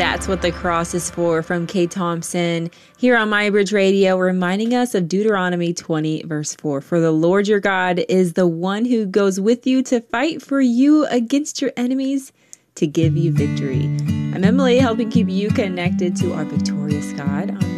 That's What the Cross is For from Kay Thompson here on My Bridge Radio, reminding us of Deuteronomy 20, verse 4. For the Lord your God is the one who goes with you to fight for you against your enemies to give you victory. I'm Emily, helping keep you connected to our victorious God on